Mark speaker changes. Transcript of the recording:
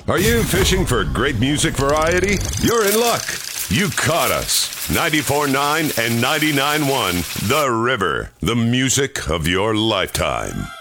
Speaker 1: Are you fishing for great music variety? You're in luck. You caught us. 94.9 and 99.1 The River, the music of your lifetime.